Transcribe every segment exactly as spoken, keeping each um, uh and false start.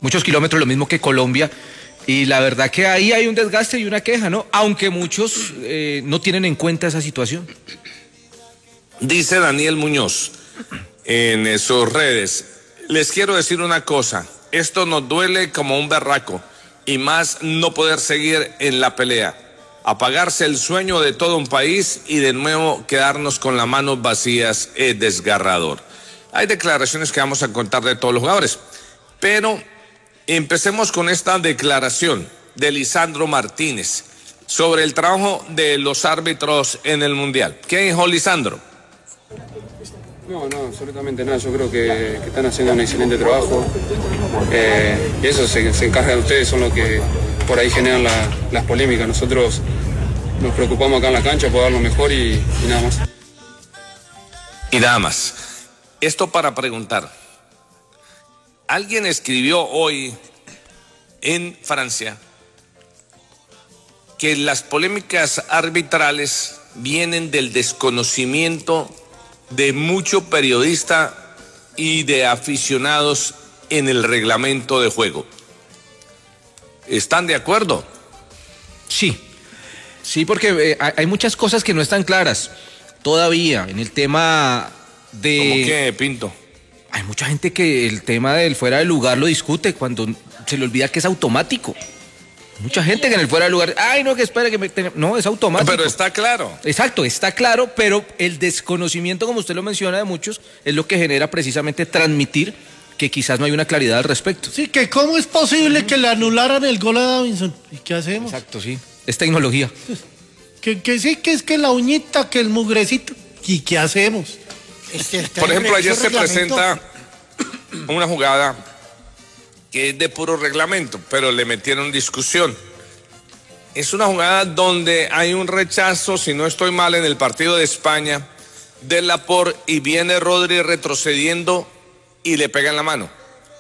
muchos kilómetros, lo mismo que Colombia, y la verdad que ahí hay un desgaste y una queja, ¿no? Aunque muchos eh, no tienen en cuenta esa situación. Dice Daniel Muñoz en sus redes, les quiero decir una cosa, esto nos duele como un berraco, y más no poder seguir en la pelea, apagarse el sueño de todo un país y de nuevo quedarnos con las manos vacías es desgarrador. Hay declaraciones que vamos a contar de todos los jugadores, pero empecemos con esta declaración de Lisandro Martínez sobre el trabajo de los árbitros en el Mundial. ¿Qué dijo Lisandro? No, no, absolutamente nada. Yo creo que, que están haciendo un excelente trabajo. Eh, y eso se, se encarga de ustedes, son los que por ahí generan la, las polémicas. Nosotros nos preocupamos acá en la cancha por dar lo mejor y, y nada más. Y nada más. Esto para preguntar. Alguien escribió hoy en Francia que las polémicas arbitrales vienen del desconocimiento de mucho periodista y de aficionados en el reglamento de juego. ¿Están de acuerdo? Sí, sí, porque eh, hay muchas cosas que no están claras todavía en el tema de... ¿Cómo qué, Pinto? Hay mucha gente que el tema del fuera de lugar lo discute cuando se le olvida que es automático. Mucha gente que en el fuera de lugar, ay, no, que espere que me... No, es automático. Pero está claro. Exacto, está claro, pero el desconocimiento, como usted lo menciona, de muchos, es lo que genera precisamente transmitir que quizás no hay una claridad al respecto. Sí, que cómo es posible que le anularan el gol a Davinson. ¿Y qué hacemos? Exacto, sí. Es tecnología. Que, que sí, que es que la uñita, que el mugrecito. ¿Y qué hacemos? Es que Por ejemplo, ayer se presenta una jugada que es de puro reglamento, pero le metieron discusión. Es una jugada donde hay un rechazo, si no estoy mal, en el partido de España, de Laporte, y viene Rodri retrocediendo y le pega en la mano.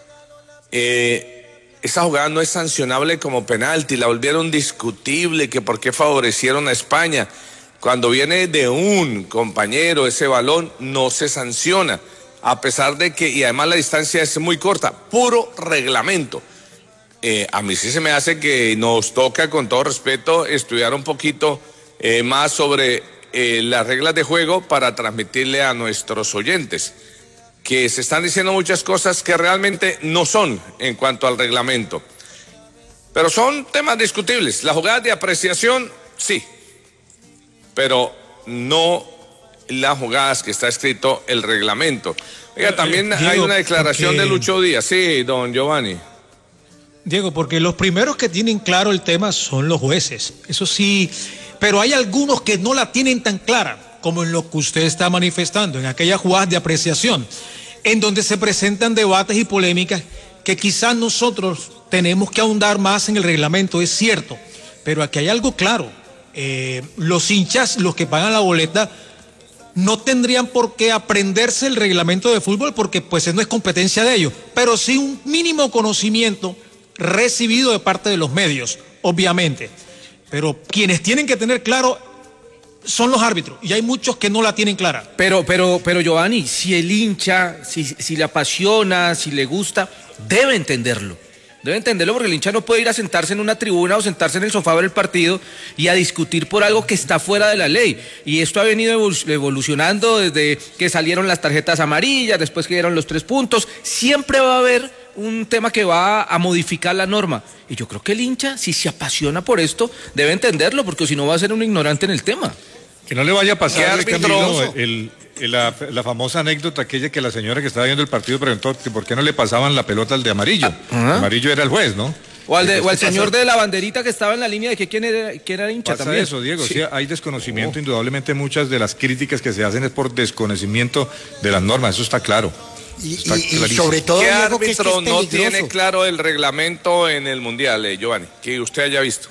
Eh, esa jugada no es sancionable como penalti, la volvieron discutible, que por qué favorecieron a España. Cuando viene de un compañero ese balón, no se sanciona, a pesar de que, y además la distancia es muy corta, puro reglamento. Eh, a mí sí se me hace que nos toca, con todo respeto, estudiar un poquito eh, más sobre eh, las reglas de juego para transmitirle a nuestros oyentes que se están diciendo muchas cosas que realmente no son en cuanto al reglamento. Pero son temas discutibles. Las jugadas de apreciación, sí, pero no las jugadas que está escrito el reglamento. Oiga, también Diego, hay una declaración porque... de Lucho Díaz. Sí, don Giovanni. Diego, porque los primeros que tienen claro el tema son los jueces, eso sí, pero hay algunos que no la tienen tan clara, como en lo que usted está manifestando, en aquellas jugadas de apreciación, en donde se presentan debates y polémicas que quizás nosotros tenemos que ahondar más en el reglamento, es cierto, pero aquí hay algo claro, eh, los hinchas, los que pagan la boleta, no tendrían por qué aprenderse el reglamento de fútbol porque pues no es competencia de ellos, pero sí un mínimo conocimiento recibido de parte de los medios, obviamente. Pero quienes tienen que tener claro son los árbitros, y hay muchos que no la tienen clara. Pero, pero, pero Giovanni, si el hincha, si, si le apasiona, si le gusta, debe entenderlo. Debe entenderlo porque el hincha no puede ir a sentarse en una tribuna o sentarse en el sofá del partido y a discutir por algo que está fuera de la ley. Y esto ha venido evolucionando desde que salieron las tarjetas amarillas, después que dieron los tres puntos. Siempre va a haber un tema que va a modificar la norma. Y yo creo que el hincha, si se apasiona por esto, debe entenderlo, porque si no va a ser un ignorante en el tema. Que no le vaya a pasar, Camilo, el, el, la, la famosa anécdota aquella que la señora que estaba viendo el partido preguntó que por qué no le pasaban la pelota al de amarillo. Ah, el amarillo era el juez, ¿no? O al, de, o al señor de la banderita que estaba en la línea de que quién era, quién era hincha pasa también. Eso, Diego, sí, sí hay desconocimiento, oh. Indudablemente muchas de las críticas que se hacen es por desconocimiento de las normas, eso está claro. Y, y, y sobre todo, ¿qué Diego, árbitro que es no tiene claro el reglamento en el Mundial, eh, Giovanni? Que usted haya visto.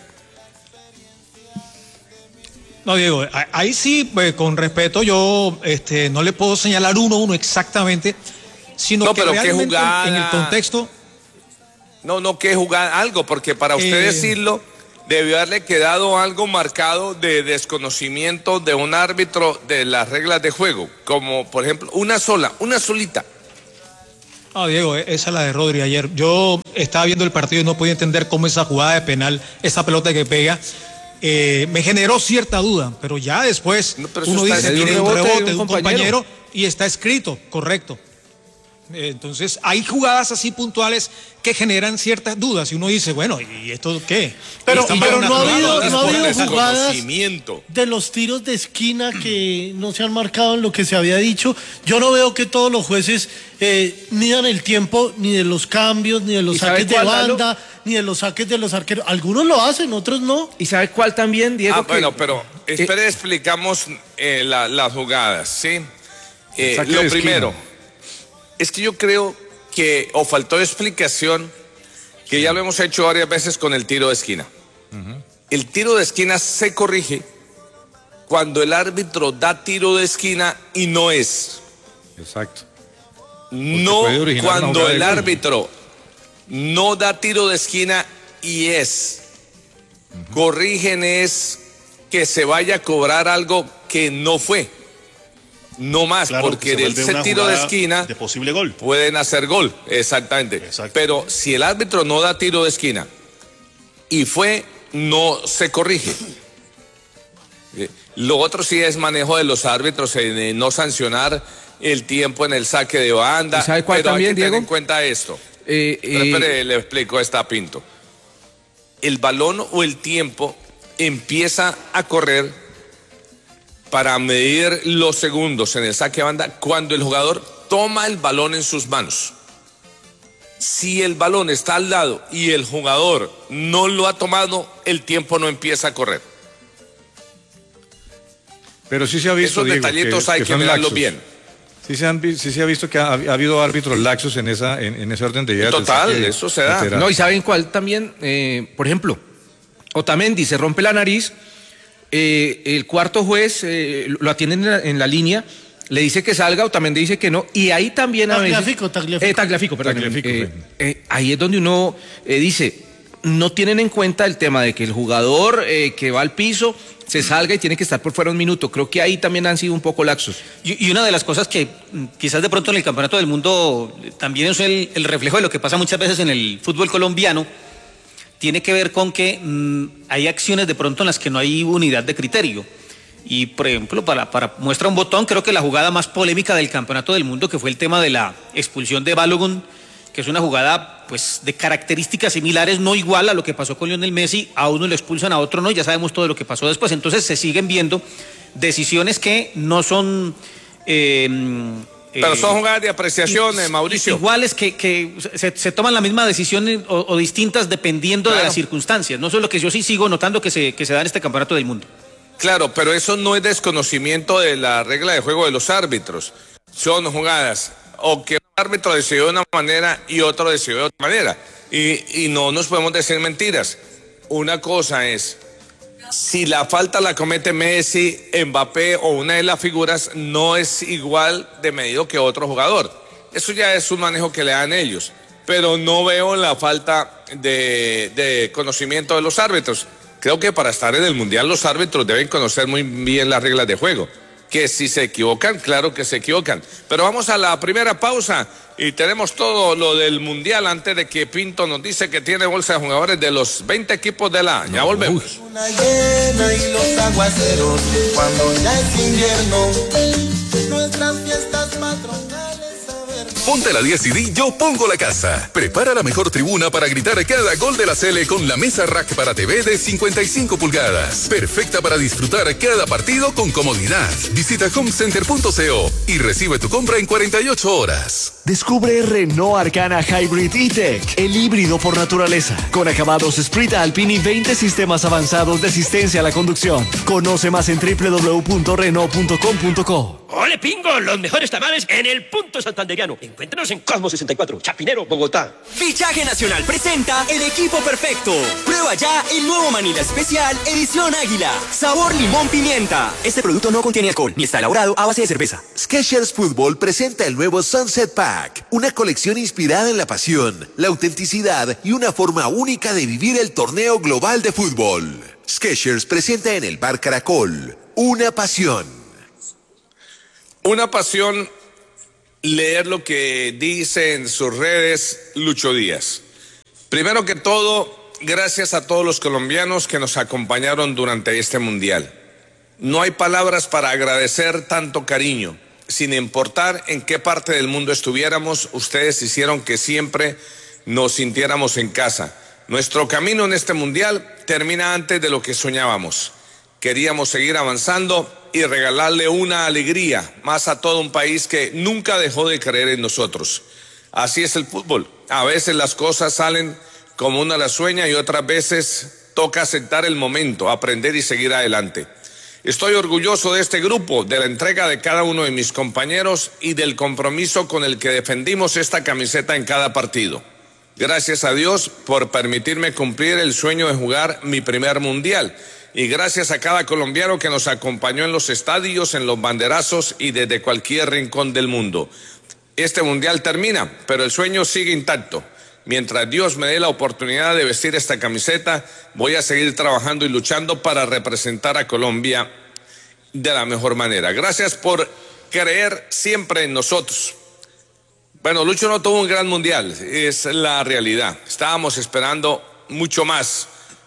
No, Diego, ahí sí, pues, con respeto, yo este, no le puedo señalar uno a uno exactamente, sino no, que pero realmente ¿qué jugada? En el contexto... No, no, que jugar algo, porque para usted eh... decirlo, debió haberle quedado algo marcado de desconocimiento de un árbitro de las reglas de juego, como por ejemplo, una sola, una solita. Ah, Diego, esa es la de Rodri ayer. Yo estaba viendo el partido y no podía entender cómo esa jugada de penal, esa pelota que pega, eh, me generó cierta duda, pero ya después no, uno dice que tiene un rebote de un, un compañero. compañero y está escrito, correcto. Entonces hay jugadas así puntuales que generan ciertas dudas y uno dice, bueno, ¿y esto qué? Pero, pero no, ha habido, no ha habido jugadas de los tiros de esquina que no se han marcado en lo que se había dicho. Yo no veo que todos los jueces eh, midan el tiempo ni de los cambios, ni de los saques de banda, Lalo? ni de los saques de los arqueros. Algunos lo hacen, otros no. ¿Y sabe cuál también, Diego? Ah, que, bueno, pero espere, eh, explicamos eh, la, las jugadas, ¿sí? Eh, lo primero... Es que yo creo que, o faltó explicación, que ya lo hemos hecho varias veces con el tiro de esquina. Uh-huh. El tiro de esquina se corrige cuando el árbitro da tiro de esquina y no es. Exacto. No cuando el árbitro no da tiro de esquina y es. Uh-huh. Corrigen es que se vaya a cobrar algo que no fue. No más, claro, porque de ese tiro de esquina de posible gol pueden hacer gol, exactamente. Exacto. Pero si el árbitro no da tiro de esquina y fue, no se corrige. Lo otro sí es manejo de los árbitros en no sancionar el tiempo en el saque de banda. ¿Sabe cuál pero también, hay que Diego? tener en cuenta esto. Eh, eh... Pero espere, le explico esta Pinto. El balón o el tiempo empieza a correr para medir los segundos en el saque de banda cuando el jugador toma el balón en sus manos. Si el balón está al lado y el jugador no lo ha tomado, el tiempo no empieza a correr. Pero sí se ha visto, esos Diego, detallitos que, hay que, que mirarlos bien. Sí se, han, sí se ha visto que ha, ha habido árbitros laxos en, esa, en, en ese orden de ideas. Total, de, eso se da. Lateral. No, y ¿saben cuál también? Eh, por ejemplo, Otamendi se rompe la nariz. Eh, el cuarto juez eh, lo atiende en la, en la línea, le dice que salga, o también le dice que no, y ahí también a veces... Tagliafico, Tagliafico. Eh, Tagliafico, perdón. Tagliafico, eh, eh, ahí es donde uno eh, dice, no tienen en cuenta el tema de que el jugador eh, que va al piso se salga y tiene que estar por fuera un minuto. Creo que ahí también han sido un poco laxos. Y, y una de las cosas que quizás de pronto en el Campeonato del Mundo también es el, el reflejo de lo que pasa muchas veces en el fútbol colombiano, tiene que ver con que mmm, hay acciones de pronto en las que no hay unidad de criterio. Y, por ejemplo, para, para muestra un botón, creo que la jugada más polémica del Campeonato del Mundo, que fue el tema de la expulsión de Balogun, que es una jugada pues de características similares, no igual a lo que pasó con Lionel Messi, a uno le expulsan, a otro no, ya sabemos todo lo que pasó después. Entonces se siguen viendo decisiones que no son... Eh, Pero son jugadas de apreciación, eh, Mauricio. Iguales que, que se, se toman la misma decisión o, o distintas dependiendo claro. de las circunstancias. No eso es lo que yo sí sigo notando que se, que se da en este Campeonato del Mundo. Claro, pero eso no es desconocimiento de la regla de juego de los árbitros. Son jugadas o que un árbitro decidió de una manera y otro decidió de otra manera. Y, y no nos podemos decir mentiras. Una cosa es, si la falta la comete Messi, Mbappé o una de las figuras, no es igual de medido que otro jugador. Eso ya es un manejo que le dan ellos. Pero no veo la falta de, de conocimiento de los árbitros. Creo que para estar en el Mundial los árbitros deben conocer muy bien las reglas de juego. Que si se equivocan, claro que se equivocan. Pero vamos a la primera pausa y tenemos todo lo del Mundial antes de que Pinto nos dice que tiene bolsa de jugadores de los veinte equipos de la... Ya volvemos. Una llena y los aguaceros, cuando ya es invierno, nuestras fiestas patronales. Ponte la diez y di Yo Pongo la Casa. Prepara la mejor tribuna para gritar cada gol de la Sele con la mesa rack para T V de cincuenta y cinco pulgadas. Perfecta para disfrutar cada partido con comodidad. Visita homecenter punto co y recibe tu compra en cuarenta y ocho horas. Descubre Renault Arcana Hybrid E-Tech, el híbrido por naturaleza, con acabados Sprint Alpine y veinte sistemas avanzados de asistencia a la conducción. Conoce más en doble u doble u doble u punto renault punto com punto co. ¡Ole, Pingo! Los mejores tamales en el punto santanderiano. Encuéntranos en Cosmo sesenta y cuatro, Chapinero, Bogotá. Fichaje Nacional presenta el equipo perfecto. Prueba ya el nuevo Manila Especial Edición Águila. Sabor limón pimienta. Este producto no contiene alcohol ni está elaborado a base de cerveza. Skechers Fútbol presenta el nuevo Sunset Pack. Una colección inspirada en la pasión, la autenticidad y una forma única de vivir el torneo global de fútbol. Skechers presenta en el Bar Caracol. Una pasión. Una pasión leer lo que dice en sus redes Lucho Díaz. Primero que todo, gracias a todos los colombianos que nos acompañaron durante este mundial. No hay palabras para agradecer tanto cariño. Sin importar en qué parte del mundo estuviéramos, ustedes hicieron que siempre nos sintiéramos en casa. Nuestro camino en este mundial termina antes de lo que soñábamos. Queríamos seguir avanzando y regalarle una alegría más a todo un país que nunca dejó de creer en nosotros. Así es el fútbol. A veces las cosas salen como uno las sueña y otras veces toca aceptar el momento, aprender y seguir adelante. Estoy orgulloso de este grupo, de la entrega de cada uno de mis compañeros y del compromiso con el que defendimos esta camiseta en cada partido. Gracias a Dios por permitirme cumplir el sueño de jugar mi primer mundial. Y gracias a cada colombiano que nos acompañó en los estadios, en los banderazos y desde cualquier rincón del mundo. Este mundial termina, pero el sueño sigue intacto. Mientras Dios me dé la oportunidad de vestir esta camiseta, voy a seguir trabajando y luchando para representar a Colombia de la mejor manera. Gracias por creer siempre en nosotros. Bueno, Lucho no tuvo un gran mundial, es la realidad. Estábamos esperando mucho más,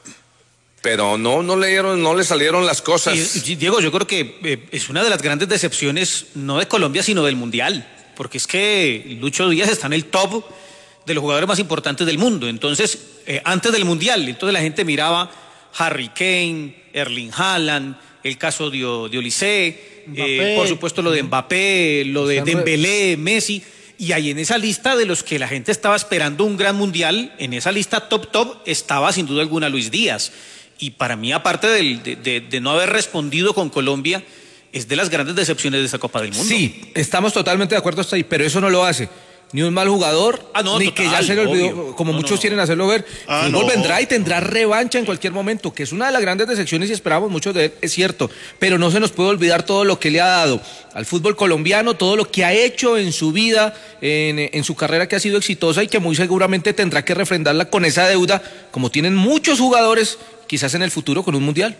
pero no, no le dieron, no le salieron las cosas. Y, y, Diego, yo creo que eh, es una de las grandes decepciones, no de Colombia, sino del mundial, porque es que Lucho Díaz está en el top de los jugadores más importantes del mundo. Entonces, eh, antes del mundial, entonces la gente miraba Harry Kane, Erling Haaland, el caso de, de Olise, eh, por supuesto lo de Mbappé, lo de Dembélé, Messi. Y ahí en esa lista de los que la gente estaba esperando un gran mundial, en esa lista top top estaba sin duda alguna Luis Díaz. Y para mí, aparte del, de, de, de no haber respondido con Colombia, es de las grandes decepciones de esta Copa del Mundo. Sí, estamos totalmente de acuerdo hasta ahí, pero eso no lo hace ni un mal jugador, ah, no, ni total, que ya se le olvidó, obvio. como no, muchos no. quieren hacerlo ver. Ah, el fútbol no. vendrá y tendrá revancha en cualquier momento, que es una de las grandes decepciones y esperamos mucho de él, es cierto, pero no se nos puede olvidar todo lo que le ha dado al fútbol colombiano, todo lo que ha hecho en su vida, en, en su carrera que ha sido exitosa y que muy seguramente tendrá que refrendarla con esa deuda, como tienen muchos jugadores, quizás en el futuro con un mundial.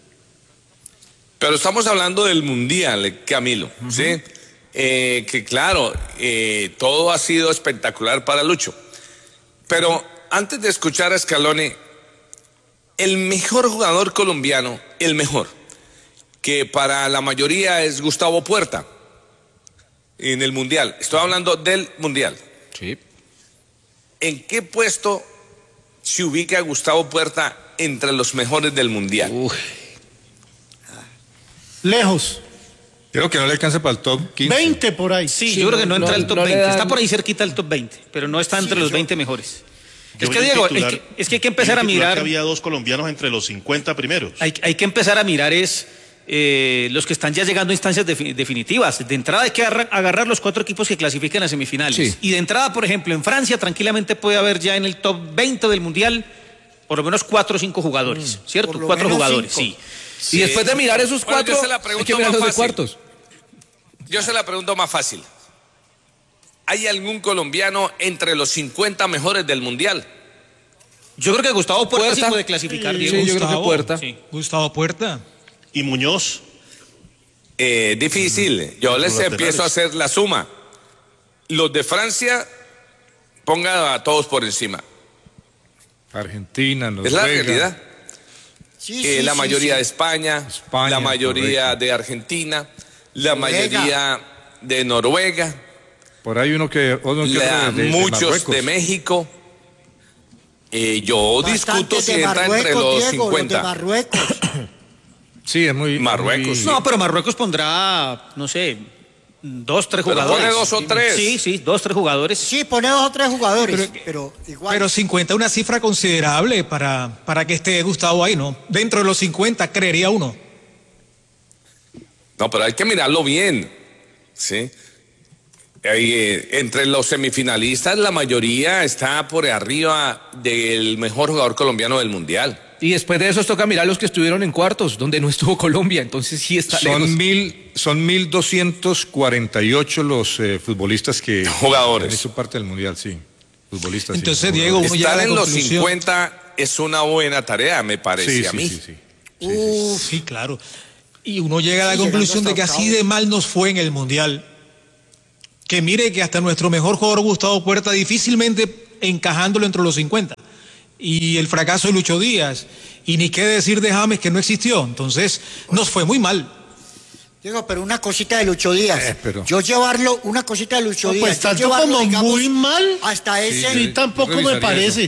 Pero estamos hablando del mundial, Camilo, uh-huh. ¿sí? Eh, que claro, eh, todo ha sido espectacular para Lucho. Pero antes de escuchar a Scaloni, el mejor jugador colombiano, el mejor, que para la mayoría es Gustavo Puerta, en el Mundial. Estoy hablando del Mundial. Sí. ¿En qué puesto se ubica Gustavo Puerta entre los mejores del Mundial? Uy. Lejos. Creo que no le alcanza para el top quince. veinte por ahí. Sí, sí yo no, creo que no, no entra al top no veinte. Está por ahí cerquita del top veinte, pero no está entre sí, los yo, veinte mejores. Es que, Diego, titular, es, que, es que hay que empezar a mirar. Que había dos colombianos entre los cincuenta primeros. Hay, hay que empezar a mirar es eh, los que están ya llegando a instancias de, definitivas. De entrada hay que agarrar, agarrar los cuatro equipos que clasifiquen a semifinales. Sí. Y de entrada, por ejemplo, en Francia tranquilamente puede haber ya en el top veinte del Mundial por lo menos cuatro o cinco jugadores, mm, ¿cierto? Cuatro jugadores, cinco. sí. sí. Y después de mirar esos cuatro, bueno, hay que mirar los de cuartos. Yo se la pregunto más fácil. ¿Hay algún colombiano entre los cincuenta mejores del Mundial? Yo creo que Gustavo Puerta, Puerta. sí puede clasificar. Sí, Diego. yo Gustavo, creo que Puerta. Sí. Gustavo Puerta. ¿Y Muñoz? Eh, difícil. Yo les empiezo a hacer la suma. Los de Francia, pongan a todos por encima. Argentina, Noruega. Es la realidad. Sí, eh, sí, la sí, mayoría sí. de España, España, la mayoría correcto. de Argentina, la Noruega. mayoría de Noruega. Por ahí uno que... Uno que la, de, de, muchos de, de México. Eh, yo Bastante discuto si entra entre los Diego, cincuenta. Los de Marruecos. Sí, es muy... Marruecos. Muy... No, pero Marruecos pondrá, no sé, dos, tres pero jugadores. Pone dos o tres. Sí, sí, dos, tres jugadores. Sí, pone dos o tres jugadores, pero, pero igual. Pero cincuenta es una cifra considerable para, para que esté Gustavo ahí, ¿no? Dentro de los cincuenta, creería uno. No, pero hay que mirarlo bien, ¿sí? Eh, entre los semifinalistas, la mayoría está por arriba del mejor jugador colombiano del Mundial. Y después de eso toca mirar los que estuvieron en cuartos, donde no estuvo Colombia, entonces sí está son lejos. Mil, son mil doscientos cuarenta y ocho los eh, futbolistas que jugadores. han hecho parte del Mundial, sí. Futbolistas. Entonces, sí, Diego, uno estar llega a la en conclusión... los cincuenta es una buena tarea, me parece sí, a sí, mí. Sí, sí, sí. Uf, sí, claro. Y uno llega a la sí, conclusión de que así de mal nos fue en el Mundial. que mire que hasta nuestro mejor jugador Gustavo Puerta difícilmente encajándolo entre los cincuenta. Y el fracaso de Lucho Díaz, y ni qué decir de James que no existió. Entonces, nos fue muy mal. Digo, pero una cosita de Lucho Díaz. Eh, pero... Yo llevarlo, una cosita de Lucho no, Díaz. Pues tanto como digamos, muy mal. Hasta ese. Sí, tampoco me parece. Eso.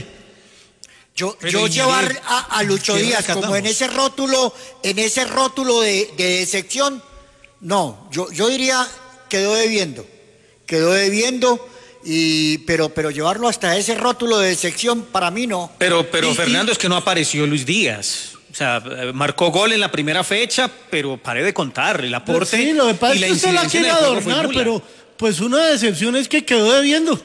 Yo, yo llevar a, a Lucho Díaz como en ese rótulo, en ese rótulo de, de decepción, no, yo, yo diría quedó debiendo, quedó debiendo, y, pero, pero llevarlo hasta ese rótulo de decepción para mí no. Pero, pero y, Fernando, y, es que no apareció Luis Díaz. O sea, marcó gol en la primera fecha, pero paré de contar el aporte. Sí, lo que pasa y es que usted la quiere adornar, pero pues una decepción es que quedó debiendo.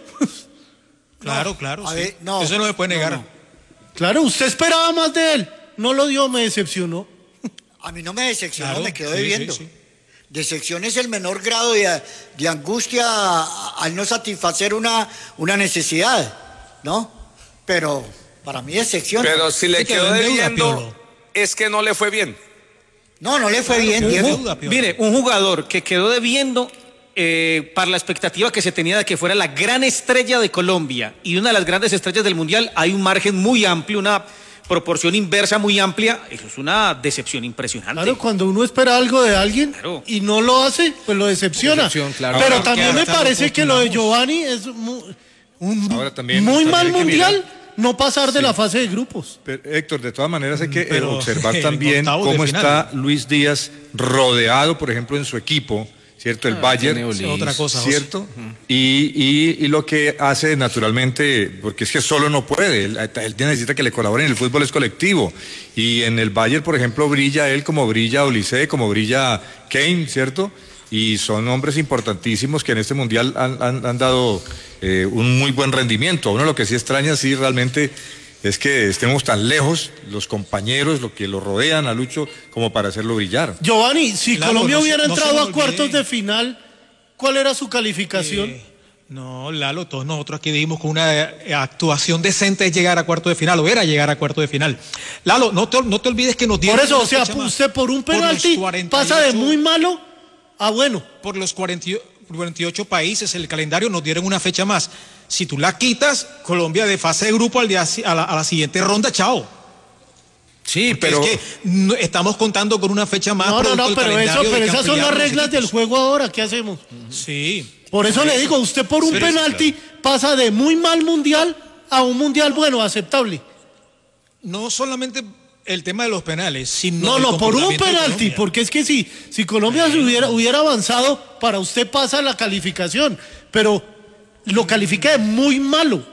Claro, no, claro. Sí. Ver, no, eso no se puede negar. No, no. Claro, usted esperaba más de él. No lo dio, me decepcionó. A mí no me decepcionó, claro, me quedó sí, debiendo. Sí, sí. Decepción es el menor grado de, de angustia al no satisfacer una, una necesidad, ¿no? Pero para mí decepción. Pero si le quedó debiendo, es que no le fue bien. No, no le fue bien, Diego. Mire, un jugador que quedó debiendo eh, para la expectativa que se tenía de que fuera la gran estrella de Colombia y una de las grandes estrellas del Mundial, hay un margen muy amplio, una proporción inversa muy amplia. Eso es una decepción impresionante. Claro, cuando uno espera algo de alguien claro. y no lo hace, pues lo decepciona. Claro. Pero ahora, también me parece que lo de Giovanni es muy, un ahora también, muy mal mundial. No pasar de sí. la fase de grupos. Pero, Héctor, de todas maneras hay que Pero, observar también cómo está Luis Díaz rodeado, por ejemplo, en su equipo, ¿cierto? El ah, Bayern, otra cosa, ¿cierto? Uh-huh. y, y, y lo que hace naturalmente, porque es que solo no puede, él, él necesita que le colaboren, el fútbol es colectivo. Y en el Bayern, por ejemplo, brilla él como brilla Olise, como brilla Kane, ¿cierto? Y son hombres importantísimos que en este Mundial han, han, han dado eh, un muy buen rendimiento. A uno lo que sí extraña, sí, realmente es que estemos tan lejos, los compañeros, lo que lo rodean a Lucho, como para hacerlo brillar. Giovanni, si claro, Colombia no hubiera se, entrado no a cuartos de final, ¿cuál era su calificación? Eh, no, Lalo, todos nosotros aquí dijimos que una actuación decente es llegar a cuartos de final, o era llegar a cuartos de final. Lalo, no te, no te olvides que nos dieron... Por eso, o sea, usted por un penalti pasa de muy malo a bueno. Por los cuarenta y ocho países, el calendario nos dieron una fecha más. Si tú la quitas, Colombia de fase de grupo al día, a, la, a la siguiente ronda, chao. Sí, Porque pero... es que no, estamos contando con una fecha más. No, no, no, pero, eso, pero esas son las reglas del juego ahora, ¿qué hacemos? Sí. Por eso le digo, usted por un sí, penalti claro. pasa de muy mal mundial a un mundial bueno, aceptable. No solamente el tema de los penales, sino no, no, por un penalti, porque es que si, si Colombia se hubiera, hubiera avanzado, para usted pasa la calificación, pero lo califica de muy malo.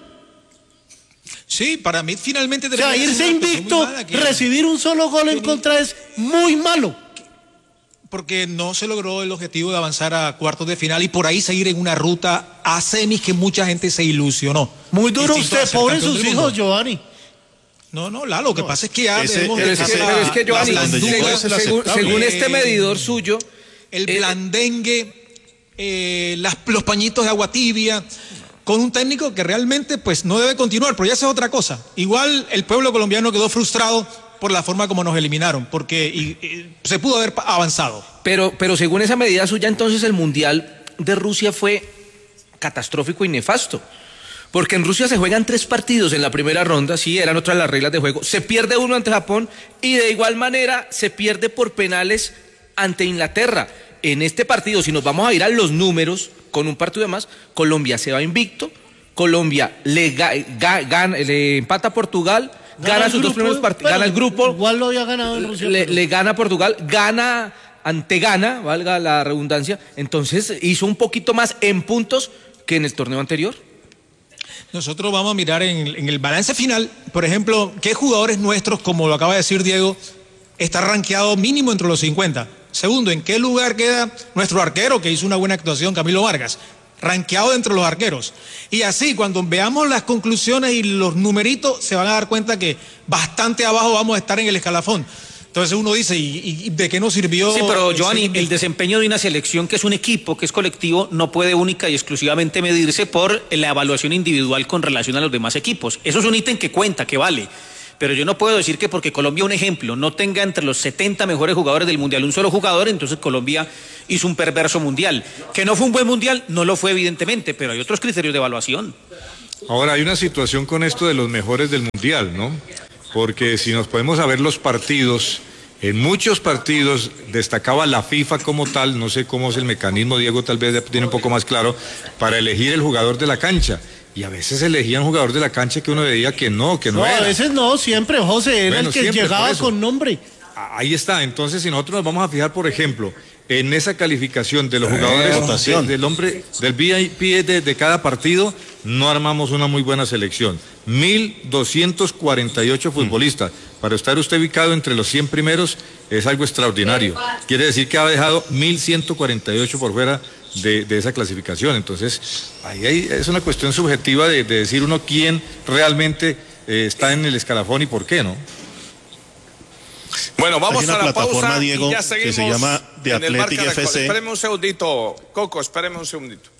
Sí, para mí finalmente... O sea, irse invicto, recibir un solo gol en contra es muy malo. Porque no se logró el objetivo de avanzar a cuartos de final y por ahí seguir en una ruta a semis que mucha gente se ilusionó. Muy duro usted, pobre sus hijos, Giovanni. No, no, Lalo, lo que no, pasa es que ya ese, debemos pero, dejar es que, la, pero es que Giovanni, según, según, según este medidor suyo, el eh, blandengue, eh, las, los pañitos de agua tibia, con un técnico que realmente pues no debe continuar, pero ya esa es otra cosa. Igual el pueblo colombiano quedó frustrado por la forma como nos eliminaron, porque y, y, se pudo haber avanzado. Pero, pero según esa medida suya, entonces el Mundial de Rusia fue catastrófico y nefasto. Porque en Rusia se juegan tres partidos en la primera ronda, sí, eran otras las reglas de juego. Se pierde uno ante Japón y de igual manera se pierde por penales ante Inglaterra. En este partido, si nos vamos a ir a los números, con un partido de más, Colombia se va invicto, Colombia le, ga, ga, gana, le empata a Portugal, gana, gana sus grupo, dos primeros partidos, gana el grupo. Igual lo había ganado en Rusia. Le, le gana a Portugal, gana ante gana, valga la redundancia. Entonces hizo un poquito más en puntos que en el torneo anterior. Nosotros vamos a mirar en, en el balance final, por ejemplo, qué jugadores nuestros, como lo acaba de decir Diego, está rankeado mínimo entre los cincuenta. Segundo, ¿en qué lugar queda nuestro arquero que hizo una buena actuación, Camilo Vargas? Rankeado entre los arqueros. Y así, cuando veamos las conclusiones y los numeritos, se van a dar cuenta que bastante abajo vamos a estar en el escalafón. Entonces uno dice, ¿y, y de qué nos sirvió? Sí, pero Giovanni, el desempeño de una selección que es un equipo, que es colectivo, no puede única y exclusivamente medirse por la evaluación individual con relación a los demás equipos. Eso es un ítem que cuenta, que vale. pero yo no puedo decir que porque Colombia, un ejemplo, no tenga entre los setenta mejores jugadores del Mundial un solo jugador, entonces Colombia hizo un perverso Mundial. Que no fue un buen Mundial, no lo fue evidentemente, pero hay otros criterios de evaluación. Ahora, hay una situación con esto de los mejores del Mundial, ¿no? Porque si nos podemos a ver los partidos, en muchos partidos destacaba la FIFA como tal, no sé cómo es el mecanismo, Diego tal vez tiene un poco más claro, para elegir el jugador de la cancha. Y a veces elegían jugador de la cancha que uno veía que no, que no, no era. A veces no, siempre, José, era bueno, el que siempre, llegaba con nombre. Ahí está, entonces si nosotros nos vamos a fijar, por ejemplo, en esa calificación de los jugadores de, del hombre, del V I P de, de cada partido, no armamos una muy buena selección. mil doscientos cuarenta y ocho futbolistas. Para estar usted ubicado entre los cien primeros es algo extraordinario. Quiere decir que ha dejado mil ciento cuarenta y ocho por fuera de, de esa clasificación. Entonces, ahí hay, es una cuestión subjetiva de, de decir uno quién realmente eh, está en el escalafón y por qué, ¿no? Bueno, vamos Hay una a la plataforma, pausa Diego, y ya seguimos que se llama The en el Athletic Marca F C. Espéreme un segundito, Coco, espéreme un segundito.